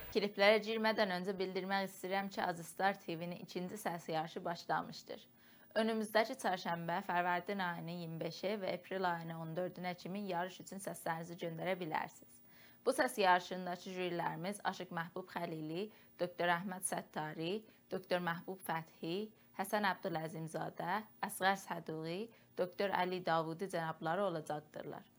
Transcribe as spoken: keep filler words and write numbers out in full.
Kliplərə girmədən öncə bildirmək istəyirəm ki, Azistar T V-nin ikinci səs yarışı başlamışdır. Önümüzdəki çərşənbə fərvərdin ayının iyirmi beşi və aprel ayının on dördünə kimi yarış üçün səslərinizi göndərə bilərsiniz. Bu səs yarışındakı jürilərimiz Aşıq Məhbub Xəlili, doktor Əhməd Səttari, doktor Məhbub Fəthi, Həsən Əbdüləzimzadə, Əsğər Səduği, doktor Əli Davudi cənabları olacaqdırlar.